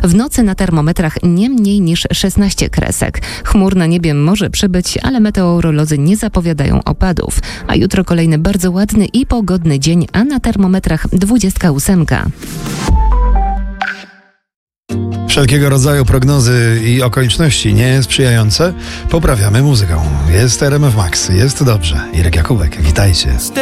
W nocy na termometrach nie mniej niż 16 kresek. Chmur na niebie może przybyć, ale meteorolodzy nie zapowiadają opadów. A jutro kolejny bardzo ładny i pogodny dzień, a na termometrach 28. Wszelkiego rodzaju prognozy i okoliczności niesprzyjające poprawiamy muzyką. Jest RMF Max, jest dobrze. Irek Jakubek, witajcie.